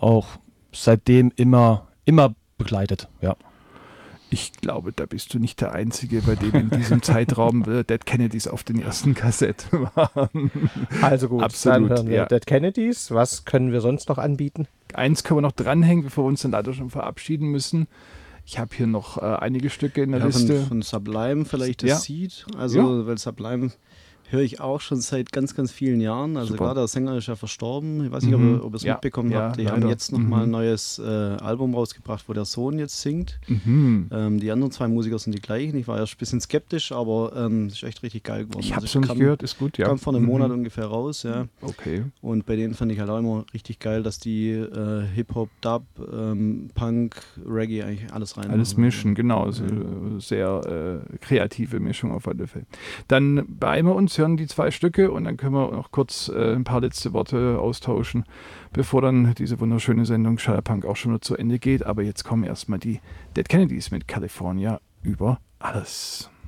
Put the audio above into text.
auch seitdem immer begleitet, ja. Ich glaube, da bist du nicht der Einzige, bei dem in diesem Zeitraum Dead Kennedys auf den ersten Kassetten waren. Also gut, Absolut, dann hören wir ja. Dead Kennedys. Was können wir sonst noch anbieten? Eins können wir noch dranhängen, bevor wir uns dann leider schon verabschieden müssen. Ich habe hier noch einige Stücke in der Liste. Von Sublime vielleicht das Ja. Seed. Also, weil Sublime höre ich auch schon seit ganz, ganz vielen Jahren. Also Super. klar, der Sänger ist ja verstorben. Ich weiß nicht, ob ihr es mitbekommen habt. Die haben leider. jetzt nochmal ein neues Album rausgebracht, wo der Sohn jetzt singt. Mhm. Die anderen zwei Musiker sind die gleichen. Ich war erst ein bisschen skeptisch, aber es ist echt richtig geil geworden. Ich habe es Also noch nicht gehört, ist gut, ja. Kam vor einem Monat ungefähr raus, ja. Okay. Und bei denen fand ich halt auch immer richtig geil, dass die Hip-Hop, Dub, Punk, Reggae eigentlich alles rein. Alles mischen, genau. Also, sehr kreative Mischung auf alle Fälle. Dann beeilen wir uns, hören die 2 Stücke und dann können wir noch kurz ein paar letzte Worte austauschen, bevor dann diese wunderschöne Sendung Schallerpunk auch schon wieder zu Ende geht. Aber jetzt kommen erstmal die Dead Kennedys mit California über alles.